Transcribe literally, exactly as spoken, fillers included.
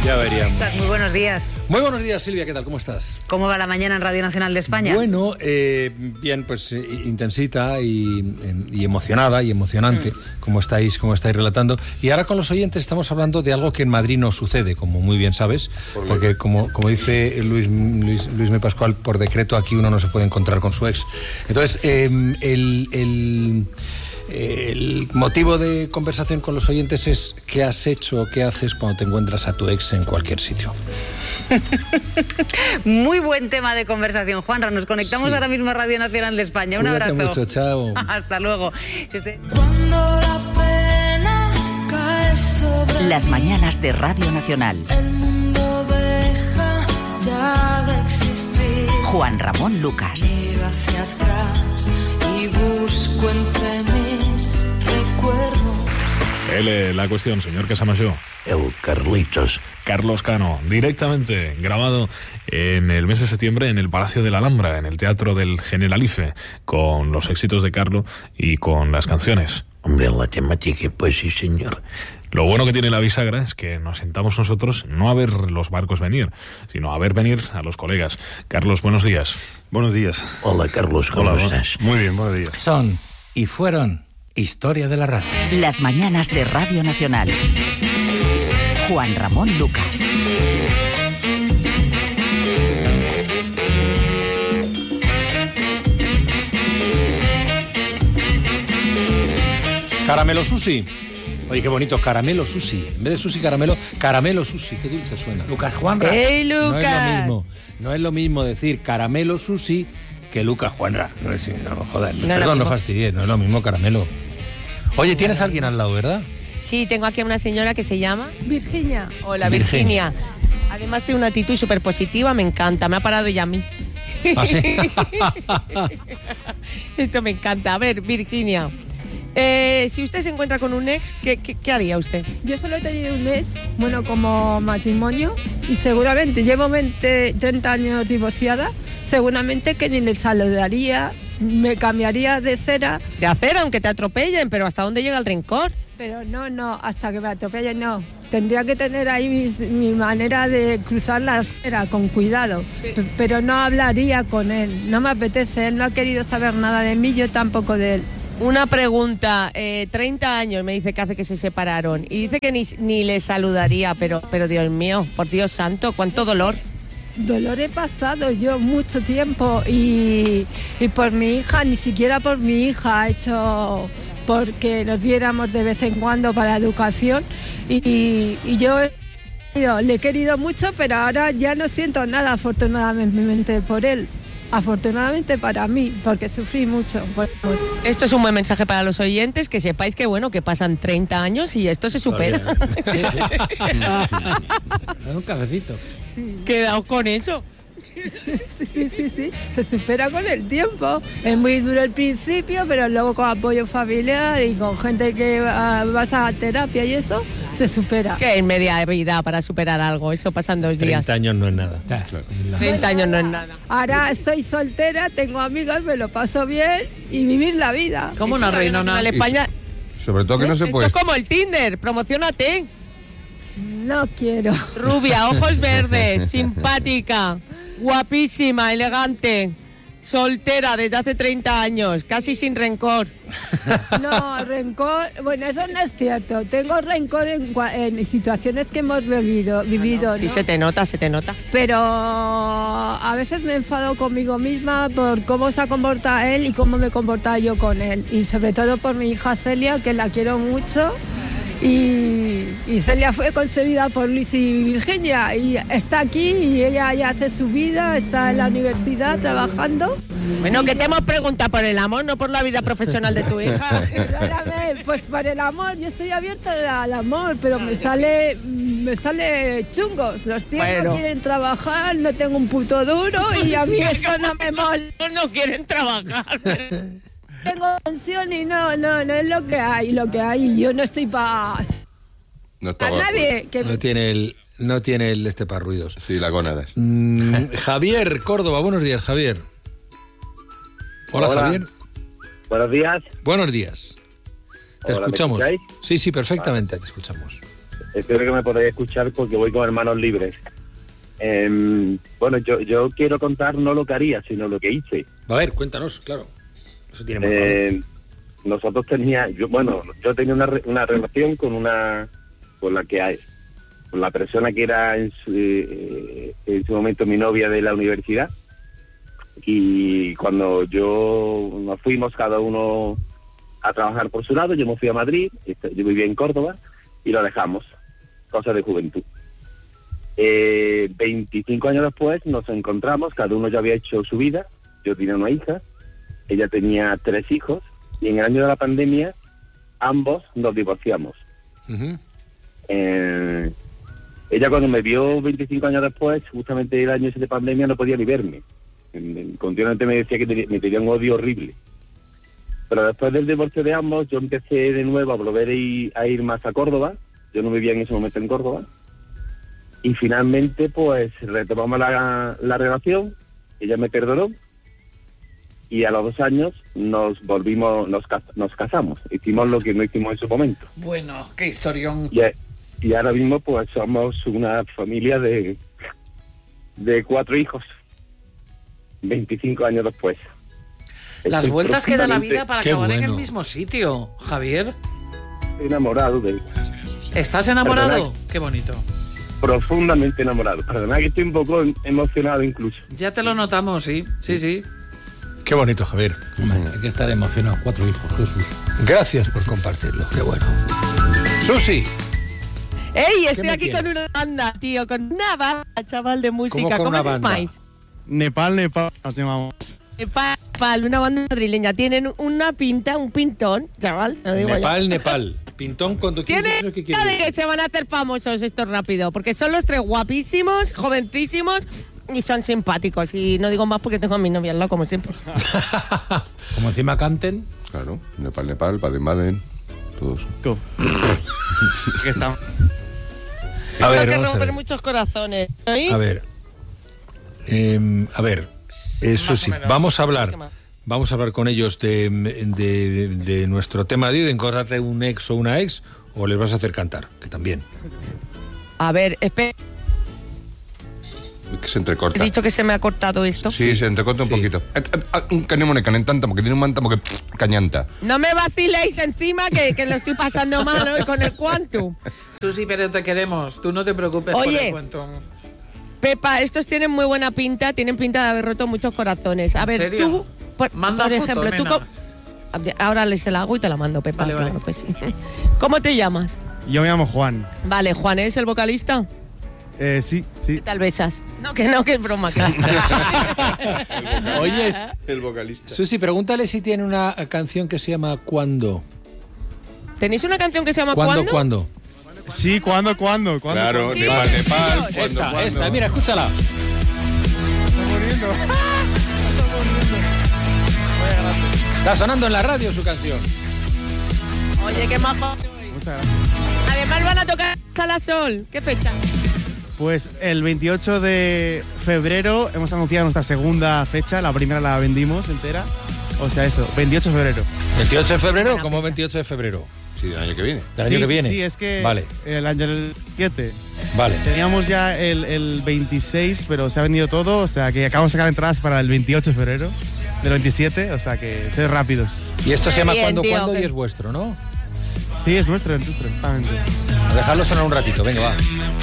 Ya veríamos. Estás, muy buenos días. Muy buenos días, Silvia, ¿qué tal? ¿Cómo estás? ¿Cómo va la mañana en Radio Nacional de España? Bueno, eh, bien, pues eh, intensita y, y emocionada y emocionante, mm. como estáis, como estáis relatando. Y ahora con los oyentes estamos hablando de algo que en Madrid no sucede, como muy bien sabes, por porque como, como dice Luis, Luis, Luis M. Pascual, por decreto aquí uno no se puede encontrar con su ex. Entonces, eh, el... el El motivo de conversación con los oyentes es qué has hecho o qué haces cuando te encuentras a tu ex en cualquier sitio. Muy buen tema de conversación, Juanra. Nos conectamos sí. ahora mismo a Radio Nacional de España. Un Cuídate abrazo. mucho, chao. Hasta luego. Si usted... Cuando la pena cae sobre Las mañanas de Radio Nacional. El mundo deja ya de existir. Juan Ramón Lucas. Miro hacia atrás y busco entre mis recuerdos. Ele, la cuestión, señor Casamayor. El Carlitos. Carlos Cano, directamente grabado en el mes de septiembre en el Palacio de la Alhambra, en el Teatro del Generalife, con los éxitos de Carlo y con las canciones. Hombre, la temática, pues sí, señor. Lo bueno que tiene la bisagra es que nos sentamos nosotros no a ver los barcos venir, sino a ver venir a los colegas. Carlos, buenos días. Buenos días. Hola, Carlos, ¿cómo Hola, estás? Muy bien, buenos días. Son y fueron historia de la radio. Las mañanas de Radio Nacional. Juan Ramón Lucas. Caramelo sushi. Oye, qué bonito, caramelo sushi. En vez de sushi caramelo, caramelo sushi. Qué dulce suena. Lucas Juanra. ¡Hey, Lucas! No es lo mismo, no es lo mismo decir caramelo sushi que Lucas Juanra. No es, no, joder, No perdón, no fastidies, no es lo mismo caramelo. Oye, tienes a alguien al lado, ¿verdad? Sí, tengo aquí a una señora que se llama Virginia. Hola, Virginia. Virginia. Además tiene una actitud súper positiva, me encanta, me ha parado ella a mí. ¿Ah, sí? Esto me encanta. A ver, Virginia, eh, si usted se encuentra con un ex, ¿qué, qué, qué haría usted? Yo solo he tenido un ex, bueno, como matrimonio, y seguramente llevo veinte, treinta años divorciada, seguramente que ni le saludaría, me cambiaría de cera. De acera, aunque te atropellen, pero ¿hasta dónde llega el rencor? Pero no, no, hasta que me atropellen no. Tendría que tener ahí mis, mi manera de cruzar la acera con cuidado, P- pero no hablaría con él, no me apetece, él no ha querido saber nada de mí, yo tampoco de él. Una pregunta, eh, treinta años me dice que hace que se separaron y dice que ni, ni le saludaría, pero, pero Dios mío, por Dios santo, cuánto dolor. Dolor he pasado yo mucho tiempo y, y por mi hija, ni siquiera por mi hija, he hecho porque nos viéramos de vez en cuando para educación y, y, y yo le he querido mucho, pero ahora ya no siento nada afortunadamente por él. Afortunadamente para mí, porque sufrí mucho. Esto es un buen mensaje para los oyentes, que sepáis que bueno, que pasan treinta años y esto se supera. Sí, sí. Un cafecito. Sí. Quedaos con eso. Sí, sí, sí, sí, se supera con el tiempo. Es muy duro el principio, pero luego con apoyo familiar y con gente que uh, vas a terapia y eso, se supera. Que en media vida para superar algo, eso pasan dos días. treinta años no es nada. Claro. treinta años no es nada. Ahora estoy soltera, tengo amigos, me lo paso bien y vivir la vida. ¿Cómo una reinona? En España, Sobre todo que no se puede... esto es como el Tinder, promocionate. No quiero. Rubia, ojos verdes, simpática, guapísima, elegante, soltera desde hace treinta años, casi sin rencor. No, rencor, bueno, eso no es cierto. Tengo rencor en, en situaciones que hemos vivido, vivido, ¿no? Sí, se te nota, se te nota. Pero a veces me enfado conmigo misma por cómo se comporta él y cómo me comporta yo con él. Y sobre todo por mi hija Celia, que la quiero mucho. Y, y Celia fue concebida por Luis y Virginia y está aquí y ella ya hace su vida, está en la universidad trabajando. Bueno, que te hemos preguntado por el amor, no por la vida profesional de tu hija. Perdóname, pues por el amor, yo estoy abierta al amor, pero me sale me sale chungos. Los tíos Bueno. no quieren trabajar, no tengo un puto duro y a mí eso no me mola. No quieren trabajar. Tengo pensión y no, no, no es lo que hay, lo que hay. Yo no estoy para No a estaba... nadie. Que... No tiene el, no tiene el este para ruidos. Sí, la gónadas. Mm, Javier, Córdoba, buenos días, Javier. Hola, Hola. Javier. Buenos días. Buenos días. Te Hola, ¿me escuchamos. escucháis? Sí, sí, perfectamente, te escuchamos. espero que me podáis escuchar porque voy con hermanos libres. Eh, bueno, yo, yo quiero contar no lo que haría, sino lo que hice. A ver, cuéntanos, claro. Eso tiene muy Eh, nosotros tenía, yo, bueno, yo tenía una, re- una relación con una, con la que hay, con la persona que era en su, eh, en su momento mi novia de la universidad. Y cuando yo nos fuimos cada uno a trabajar por su lado, yo me fui a Madrid, este, yo vivía en Córdoba y lo dejamos, cosa de juventud. Eh, veinticinco años después nos encontramos, cada uno ya había hecho su vida, yo tenía una hija, ella tenía tres hijos y en el año de la pandemia ambos nos divorciamos. Ujú. Eh, ella cuando me vio veinticinco años después, justamente el año ese de pandemia, no podía ni verme. En- en- Continuamente me decía que tenía- me tenía un odio horrible. Pero después del divorcio de ambos, yo empecé de nuevo a volver a ir, a ir más a Córdoba. Yo no vivía en ese momento en Córdoba. Y finalmente, pues, retomamos la, la relación. Ella me perdonó. Y a los dos años nos volvimos, nos, cas- nos casamos. Hicimos lo que no hicimos en su momento. Bueno, qué historión. Y, y ahora mismo, pues, somos una familia de, de cuatro hijos. veinticinco años después. Las Estoy vueltas que da la vida profundamente para acabar en el mismo sitio, Javier. enamorado de él. ¿Estás enamorado? Perdona. Qué bonito. Profundamente enamorado. Perdona que estoy un poco emocionado incluso. Ya te lo notamos, sí, sí, sí. Qué bonito, Javier. Hombre, hay que estar emocionado. Cuatro hijos, Jesús. Gracias por compartirlo. Qué bueno. Susi. ¡Ey! Estoy me aquí tienes? con una banda, tío, con una banda, chaval, de música. ¿Cómo con ¿Cómo una os banda? llamáis? Nepal, Nepal, nos llamamos. Nepal, Nepal, una banda madrileña. Tienen una pinta, un pintón, chaval, te lo digo Nepal, ya. Nepal. Pintón cuando quieres. Tiene ¿Eso qué pinta quiere de que decir? se van a hacer famosos estos rápido, porque son los tres guapísimos, jovencísimos y son simpáticos. Y no digo más porque tengo a mi novia al lado, como siempre. Como encima canten. Claro, Nepal, Nepal, Baden-Baden, todos. ¿Qué está? A ver, Tengo que vamos a romper ver. muchos corazones. ¿Oís? A ver. Eh, a ver. Eso Más o sí, menos. vamos a hablar. ¿Qué más? Vamos a hablar con ellos de, de, de nuestro tema de hoy, de encontrarte un ex o una ex, o les vas a hacer cantar, que también. A ver, espera, Que se he entrecorta. dicho que se me ha cortado esto. Sí, se entrecorta un Sí. poquito. Un canemo calentanta, porque tiene un manta, porque cañanta. No me vaciléis encima que, que lo estoy pasando mal hoy con el Quantum. Tú sí, pero te queremos. Tú no te preocupes por Oye. el cuento. Pepa, estos tienen muy buena pinta, tienen pinta de haber roto muchos corazones. A ¿En ver, serio? tú, por, Manda por foto, ejemplo, tú... nena. co- Ahora les la hago y te la mando, Pepa. Vale, vale. claro que sí. ¿Cómo te llamas? Yo me llamo Juan. Vale, Juan, ¿eres el vocalista? Eh, sí, sí. ¿Qué tal besas? No, que no, que es broma, claro. Oyes, El vocalista. Susi, pregúntale si tiene una canción que se llama ¿Cuándo? ¿Tenéis una canción que se llama ¿Cuándo, ¿Cuándo? cuándo? Sí, ¿cuándo, cuándo? ¿Cuándo? Claro, Sí, Nepal, sí, Nepal. sí, cuando, Esta, cuando. esta, mira, escúchala. Está sonando en la radio su canción. Oye, qué majo. Muchas gracias. Además van a tocar Sala Sol. ¿Qué fecha? Pues el veintiocho de febrero hemos anunciado nuestra segunda fecha. La primera la vendimos entera. O sea, eso, veintiocho de febrero. ¿veintiocho de febrero? ¿Cómo veintiocho de febrero? Sí, del año que viene. ¿Del sí, año que sí, viene? Sí, es que Vale, el año del siete. vale. Teníamos ya el, el veintiséis, pero se ha vendido todo. O sea, que acabamos de sacar entradas para el veintiocho de febrero del veintisiete. O sea, que sed rápidos. Y esto se Qué llama bien, ¿Cuándo, tío, cuándo? que- Y es vuestro, ¿no? Sí, es nuestro, es nuestro, exactamente. A dejarlo sonar un ratito, venga, va.